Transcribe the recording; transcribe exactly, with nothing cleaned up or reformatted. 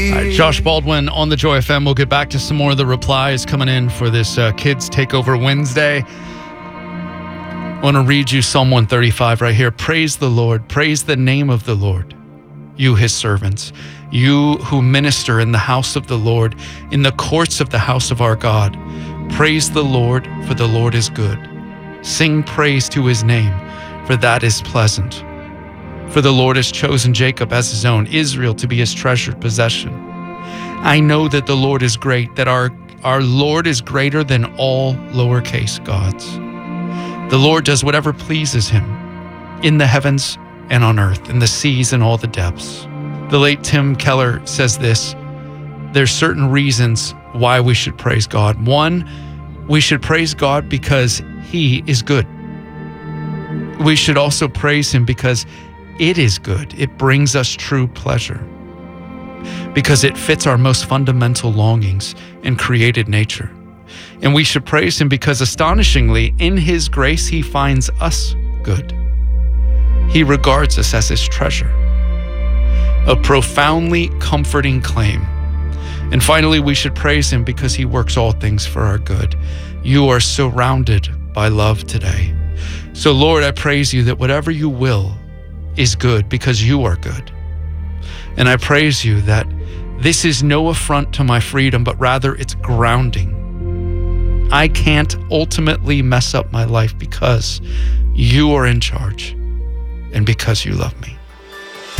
All right, Josh Baldwin on the Joy F M. We'll get back to some more of the replies coming in for this uh, Kids Takeover Wednesday. I want to read you Psalm one thirty-five right here. Praise the Lord. Praise the name of the Lord, you his servants, you who minister in the house of the Lord, in the courts of the house of our God. Praise the Lord, for the Lord is good. Sing praise to his name, for that is pleasant. For the Lord has chosen Jacob as his own, Israel to be his treasured possession. I know that the Lord is great, that our, our Lord is greater than all lowercase gods. The Lord does whatever pleases him, in the heavens and on earth, in the seas and all the depths. The late Tim Keller says this: there's certain reasons why we should praise God. One, we should praise God because he is good. We should also praise him because it is good. It brings us true pleasure, because it fits our most fundamental longings and created nature. And we should praise him because, astonishingly, in his grace, he finds us good. He regards us as his treasure. A profoundly comforting claim. And finally, we should praise him because he works all things for our good. You are surrounded by love today. So, Lord, I praise you that whatever you will is good because you are good. And I praise you that this is no affront to my freedom, but rather it's grounding. I can't ultimately mess up my life because you are in charge and because you love me.